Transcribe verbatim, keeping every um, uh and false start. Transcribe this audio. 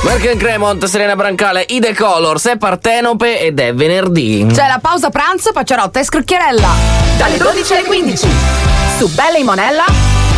Work and Cremont, Serena Brancale, I The Colors e Partenope ed è venerdì. C'è la pausa pranzo, Pacciarotta e Scrocchierella. Dalle dodici alle quindici. Su Bella e Monella.